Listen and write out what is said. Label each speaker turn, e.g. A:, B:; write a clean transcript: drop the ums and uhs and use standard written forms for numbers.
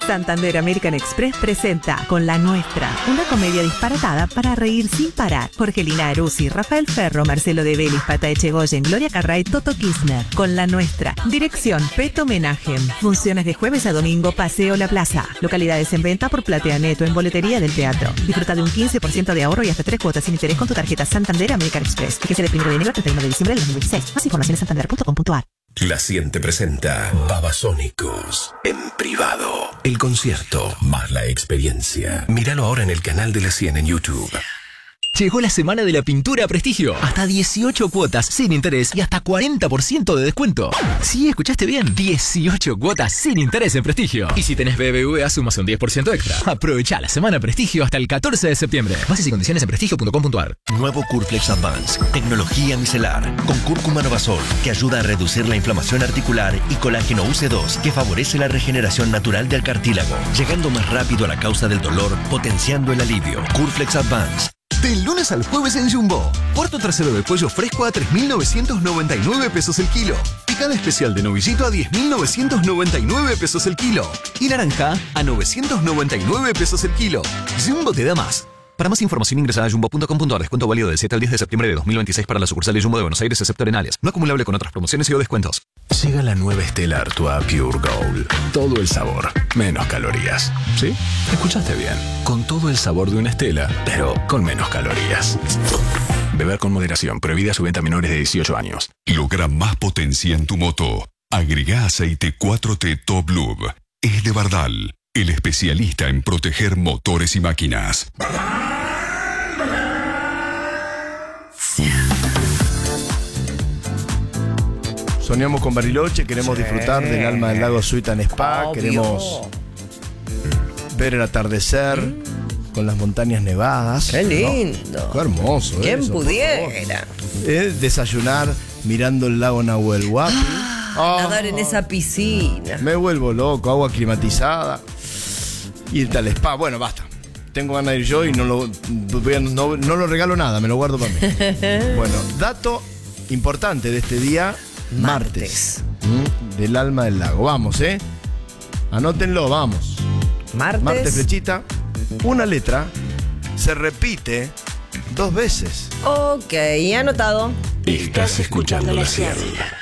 A: Santander American Express presenta Con la Nuestra, una comedia disparatada para reír sin parar. Jorgelina Aruzzi, Rafael Ferro, Marcelo De Bellis, Pata Echegoyen, Gloria Carray, Toto Kirchner. Con la Nuestra. Dirección Peto Menagem. Funciones de jueves a domingo, Paseo La Plaza. Localidades en venta por Platea Neto en boletería del teatro. Disfruta de un 15% de ahorro y hasta 3 cuotas sin interés con tu tarjeta Santander American Express. Que se de 1 de enero al 31 de diciembre del 2016. Más información en santander.com.ar.
B: La Siente presenta Babasónicos en privado. El concierto más la experiencia. Míralo ahora en el canal de La Cien en YouTube.
C: Llegó la semana de la pintura a Prestigio. Hasta 18 cuotas sin interés y hasta 40% de descuento. Sí, escuchaste bien. 18 cuotas sin interés en Prestigio. Y si tenés BBVA, sumas un 10% extra. Aprovecha la semana Prestigio hasta el 14 de septiembre. Bases y condiciones en prestigio.com.ar.
D: Nuevo Curflex Advance. Tecnología micelar. Con cúrcuma novasol, que ayuda a reducir la inflamación articular, y colágeno UC2, que favorece la regeneración natural del cartílago, llegando más rápido a la causa del dolor, potenciando el alivio. Curflex Advance.
E: Del lunes al jueves en Jumbo. Puerto trasero de pollo fresco a 3.999 pesos el kilo. Picada especial de novillito a 10.999 pesos el kilo. Y naranja a 999 pesos el kilo. Jumbo te da más. Para más información ingresa a jumbo.com.ar. Descuento válido del 7 al 10 de septiembre de 2026 para la sucursal de Jumbo de Buenos Aires, excepto Arenales. No acumulable con otras promociones y o descuentos.
B: Llega la nueva Stella Artois Pure Gold. Todo el sabor, menos calorías. ¿Sí? Escuchaste bien. Con todo el sabor de una Stella, pero con menos calorías. Beber con moderación. Prohibida su venta a menores de 18 años.
F: Logra más potencia en tu moto. Agrega aceite 4T Top Lube. Es de Bardal, el especialista en proteger motores y máquinas.
G: Soñamos con Bariloche, queremos disfrutar del alma del lago Suite and Spa,
H: Obvio.
G: queremos ver el atardecer con las montañas nevadas.
H: Qué lindo.
G: ¿No? Qué hermoso.
H: ¿Quién
G: eso,
H: pudiera?
G: Desayunar mirando el lago Nahuel Huapi.
H: Nadar en esa piscina.
G: Me vuelvo loco, agua climatizada. Irte al spa. Bueno, basta. Tengo ganas de ir yo y no lo regalo nada, me lo guardo para mí. Bueno, dato importante de este día, martes. Del alma del lago. Vamos, anótenlo, vamos. Martes, flechita. Una letra se repite 2 veces.
H: Ok, anotado.
B: Estás escuchando La Cien.